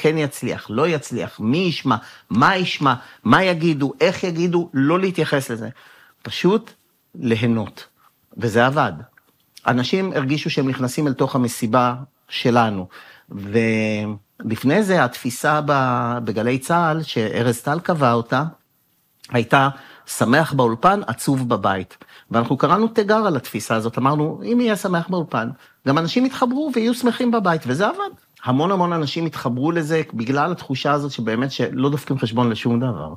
כן יצליח, לא יצליח, מי ישמע, מה ישמע, מה יגידו, איך יגידו, לא להתייחס לזה. פשוט ליהנות. וזה עבד. אנשים הרגישו שהם נכנסים אל תוך המסיבה שלנו. ולפני זה התפיסה בגלי צהל, שארז טל קבע אותה, הייתה שמח באולפן, עצוב בבית. ואנחנו קראנו תיגר על התפיסה הזאת, אמרנו, אם יהיה שמח באולפן, גם אנשים יתחברו ויהיו שמחים בבית, וזה עבד. המון אנשים התחברו לזה, בגלל התחושה הזאת שבאמת שלא דופקים חשבון לשום דבר.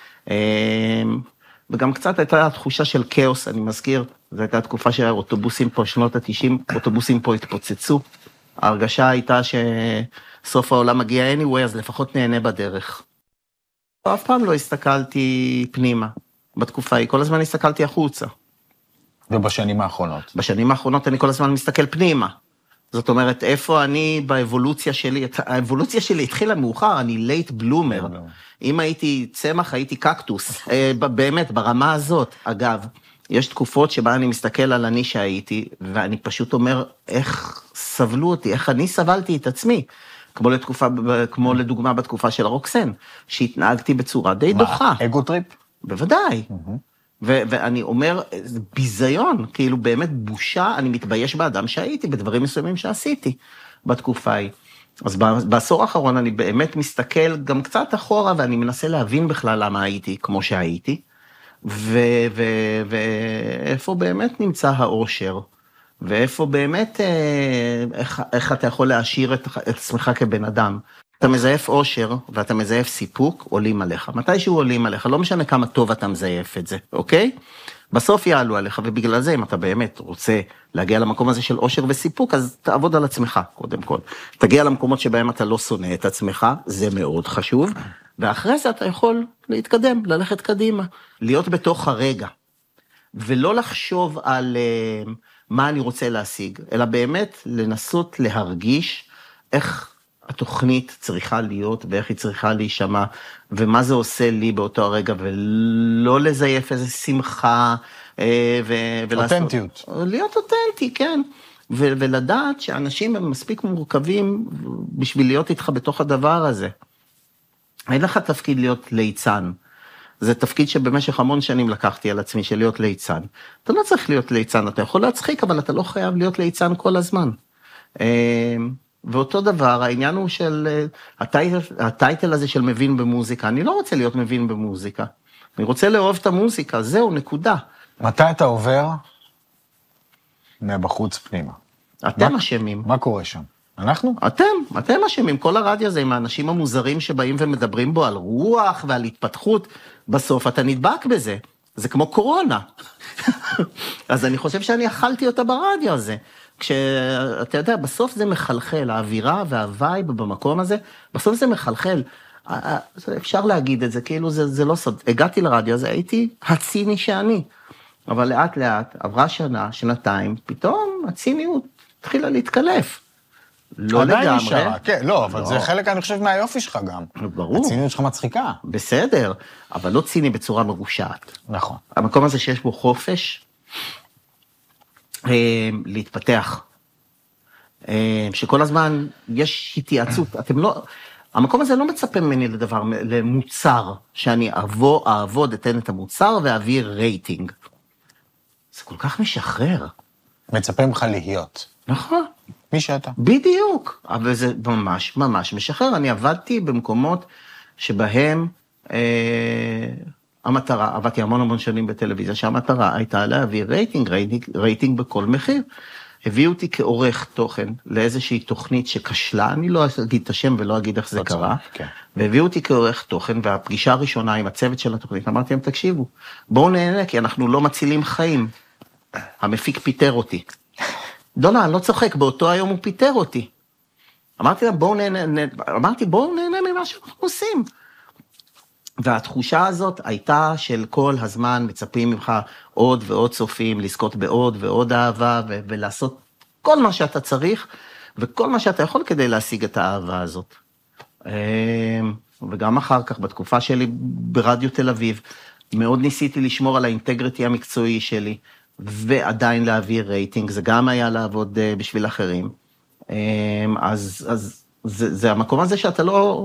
וגם קצת הייתה התחושה של כאוס, אני מזכיר, זו הייתה התקופה שהאוטובוסים פה, שנות ה-90, אוטובוסים פה התפוצצו. ההרגשה הייתה שסוף העולם מגיע anyway, אז לפחות נהנה בדרך. אף פעם לא הסתכלתי פנימה בתקופה ההיא, כל הזמן הסתכלתי החוצה. ובשנים האחרונות? בשנים האחרונות אני כל הזמן מסתכל פנימה. זאת אומרת, איפה אני באבולוציה שלי, האבולוציה שלי התחילה מאוחר, אני לייט בלומר. אם הייתי צמח, הייתי קקטוס. באמת, ברמה הזאת. אגב, יש תקופות שבה אני מסתכל על אני שהייתי, ואני פשוט אומר, איך סבלו אותי, איך אני סבלתי את עצמי. כמו לדוגמה בתקופה של הרוקסן, שהתנהגתי בצורה די דוחה. מה, אגו טריפ? בוודאי. ואני אומר, זה ביזיון, כאילו באמת בושה, אני מתבייש באדם שהייתי, בדברים מסוימים שעשיתי בתקופה ההיא. אז בעשור האחרון אני באמת מסתכל גם קצת אחורה, ואני מנסה להבין בכלל למה הייתי כמו שהייתי, ואיפה באמת נמצא האושר, ואיפה באמת, איך אתה יכול להשאיר את עצמך כבן אדם. אתה מזייף אושר, ואתה מזייף סיפוק, עולים עליך. מתישהו עולים עליך, לא משנה כמה טוב אתה מזייף את זה, אוקיי? בסוף יעלו עליך, ובגלל זה, אם אתה באמת רוצה להגיע למקום הזה של אושר וסיפוק, אז תעבוד על עצמך, קודם כל. תגיע למקומות שבהם אתה לא שונא את עצמך, זה מאוד חשוב, ואחרי זה אתה יכול להתקדם, ללכת קדימה, להיות בתוך הרגע, ולא לחשוב על מה אני רוצה להשיג, אלא באמת לנסות להרגיש איך התוכנית צריכה להיות, ואיך היא צריכה להישמע, ומה זה עושה לי באותו הרגע, ולא לזייף איזו שמחה, אותנטיות. להיות אותנטי, כן. ולדעת שאנשים הם מספיק מורכבים, בשביל להיות איתך בתוך הדבר הזה. אין לך תפקיד להיות ליצן. זה תפקיד שבמשך המון שנים לקחתי על עצמי, של להיות ליצן. אתה לא צריך להיות ליצן, אתה יכול להצחיק, אבל אתה לא חייב להיות ליצן כל הזמן. ואותו דבר, העניין הוא של הטייטל הזה של מבין במוזיקה. אני לא רוצה להיות מבין במוזיקה. אני רוצה לאהוב את המוזיקה, זהו, נקודה. מתי אתה עובר מבחוץ פנימה? אתם אשמים. מה קורה שם? אנחנו? אתם אשמים. כל הרדיו הזה עם האנשים המוזרים שבאים ומדברים בו על רוח ועל התפתחות, בסוף אתה נדבק בזה. זה כמו קורונה. אז אני חושב שאני אכלתי אותה ברדיו הזה. כשאתה יודע, בסוף זה מחלחל, האווירה והווייב במקום הזה, בסוף זה מחלחל. אפשר להגיד את זה, כאילו זה לא סוד. הגעתי לרדיו הזה, הייתי הציני שאני. אבל לאט לאט, עברה שנה, שנתיים, פתאום הציניות התחילה להתקלף. לא לגמרי. נשארה, כן, לא, אבל זה חלק, אני חושב, מהיופי שלך גם. ברור. הציניות שלך מצחיקה. בסדר, אבל לא ציני בצורה מרושעת. נכון. המקום הזה שיש בו חופש, להתפתח. שכל הזמן יש התייעצות, המקום הזה לא מצפה ממני לדבר, למוצר, שאני אעבוד, אתן את המוצר ואעביר רייטינג. זה כל כך משחרר. מצפה ממך להיות. נכון. מי שאתה. בדיוק, אבל זה ממש ממש משחרר. אני עבדתי במקומות שבהם המטרה, עבדתי המון שנים בטלוויזיה, שהמטרה הייתה להעביר רייטינג בכל מחיר. הביאו אותי כעורך תוכן לאיזושהי תוכנית שכשלה, אני לא אגיד את השם ולא אגיד איך זה קרה, והביאו אותי כעורך תוכן, והפגישה הראשונה עם הצוות של התוכנית, אמרתי להם, תקשיבו, בואו נהנה, כי אנחנו לא מצילים חיים. המפיק פיטר אותי. דונה, אני לא צוחק, באותו היום הוא פיטר אותי. אמרתי להם, בואו נהנה ממה שאנחנו עושים. והתחושה הזאת הייתה של כל הזמן מצפים ממך עוד ועוד צופים, לזכות בעוד ועוד אהבה, ולעשות כל מה שאתה צריך, וכל מה שאתה יכול כדי להשיג את האהבה הזאת. וגם אחר כך, בתקופה שלי ברדיו תל אביב, מאוד ניסיתי לשמור על האינטגריטי המקצועי שלי, ועדיין להעביר רייטינג, זה גם היה לעבוד בשביל אחרים. אז זה המקום הזה שאתה לא